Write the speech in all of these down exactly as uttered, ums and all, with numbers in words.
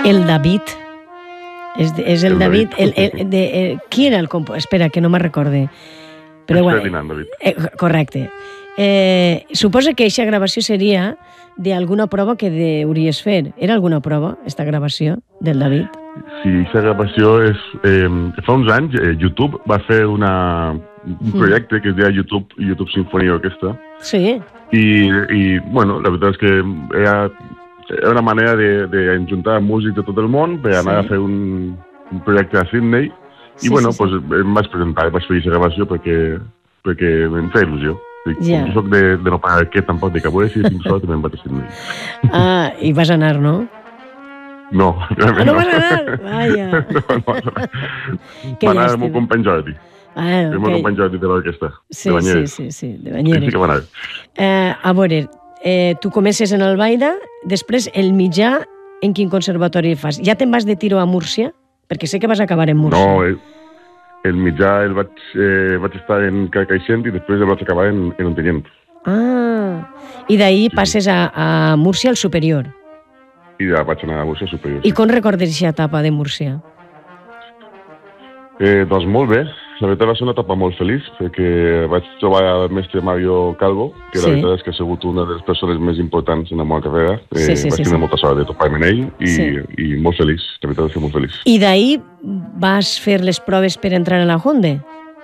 El David. És, és el, el David. David. El, el, de, el, qui era el compositor? Espera, que no me'n recorde. Però, és bueno, Ferdinand, David. Eh, correcte. Eh, suposa que aquesta gravació seria d'alguna prova que hauries fer. Era alguna prova, esta gravació del David? Sí, aquesta gravació és... Eh, fa uns anys, eh, YouTube va fer una, un projecte mm. que es deia YouTube, YouTube Sinfonia Orquestra. Sí. I, i, bueno, la veritat és que era, era una manera d'enjuntar músics de tot el món per anar sí. a fer un, un projecte a Sydney. I, sí, bueno, sí, pues, sí. em vaig presentar, vaig fer aquesta gravació perquè, perquè em feia il·lusió. Dic, yeah. Com soc de, de no pagar aquest, tampoc, dic, a veure si tinc sort també em vaig a Sydney. Ah, i vas anar, no? No, ah, no vas anar? Vaja. no, no vas anar. Va anar el meu company Jordi. Ah, el meu company Jordi de l'orquestra, sí, de Banyeres. Sí, sí, sí, de Banyeres. Sí que va anar. Eh, a veure, eh, tu comences en Albaida, després el mitjà, en quin conservatori fas? Ja te'n vas de tiro a Múrcia? Perquè sé que vas acabar en Múrcia. No, el, el mitjà el vaig, eh, vaig estar en Carcaixent i després el vaig acabar en, en Ontinyent. Ah, i d'ahir sí. passes a, a Múrcia al superior. I ja vaig anar a Múrcia superior. I sí. com recordes aquesta etapa de Múrcia? Eh, doncs molt bé. La veritat va ser una etapa molt feliç, perquè vaig trobar el mestre Mario Calvo, que sí. la veritat és que ha sigut una de les persones més importants en la meva carrera. Eh, sí, sí, vaig sí, tenir sí. molta sort de topar-me amb ell i, sí. i molt feliç. La veritat és que molt feliç. I d'ahir vas fer les proves per entrar a la Honda?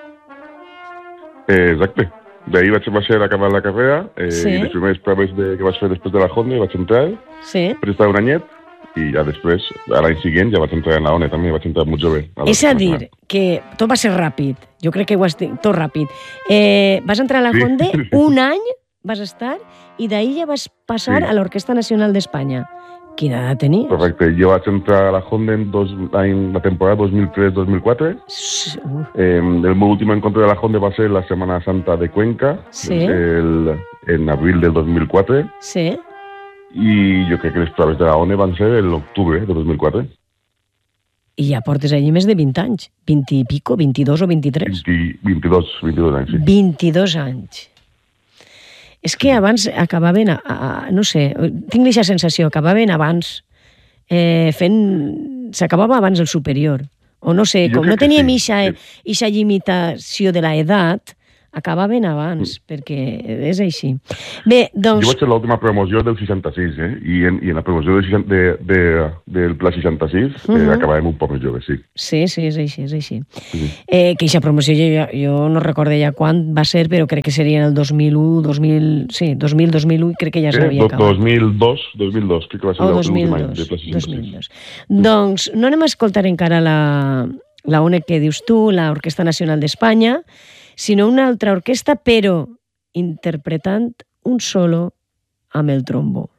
Eh, exacte. D'ahir vaig, vaig ser acabar la carrera eh, sí. i les primeres proves de, que vaig fer després de la Honda vaig entrar, sí. per estar un anyet, i ja després, a l'any següent, ja vaig entrar en la O N E també, vaig entrar molt jove. És a dir, que tot va ser ràpid, jo crec que ho has dit, tot ràpid. Eh, vas entrar a la sí. Honda, un any vas estar, i d'ahir ja vas passar sí. a l'Orquestra Nacional d'Espanya. Quina edat tenies? Correcte, jo vaig entrar a la Honda en dos, en la temporada dos mil tres dos mil quatre. Sí. Eh, el meu últim encontre de la Honda va ser la Setmana Santa de Cuenca, sí. el, en abril del dos mil quatre. Sí. I jo crec que les proves de la O N E van ser l'octubre de dos mil quatre. I ja portes allí més de vint anys. vint i pico, vint-i-dos o vint-i-tres? vint, vint-i-dos, vint-i-dos anys, sí. vint-i-dos anys. És que abans acabaven, a, a, no sé, tinc aquesta sensació, acabaven abans, eh, fent... S'acabava abans el superior. O no sé, com no teníem eixa sí. sí. limitació de l'edat, acabaven abans, mm. perquè és així. Bé, doncs... Jo vaig ser l'última promoció del seixanta-sis, eh? I en, i en la promoció del, seixanta, de, de, del Pla seixanta-sis uh -huh. eh, acabàvem un poc més jove, sí. Sí, sí, és així, és així. Uh -huh. eh, que aquesta promoció jo, jo no recordo ja quan va ser, però crec que seria en el dos mil u, dos mil... Sí, dos mil, dos mil u, crec que ja s'havia eh, acabat. dos mil dos, dos mil dos, crec que va ser l'últim any del Pla seixanta-sis. dos mil dos. Doncs no anem a escoltar encara la, la O N E que dius tu, l'Orquestra Nacional d'Espanya, sinó una altra orquestra, però interpretant un solo amb el trombó.